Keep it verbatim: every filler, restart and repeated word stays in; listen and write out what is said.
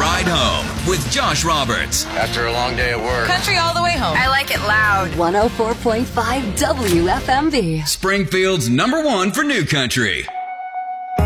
Ride Home with Josh Roberts. After a long day at work. Country all the way home. I like it loud. one oh four point five W F M B. Springfield's number one for new country.